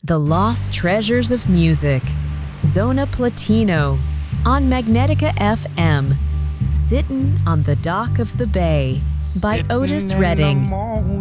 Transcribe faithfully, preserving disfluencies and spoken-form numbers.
The Lost Treasures of Music, Zona Platino, on Magnetica F M, Sittin' on the Dock of the Bay, by Otis Redding.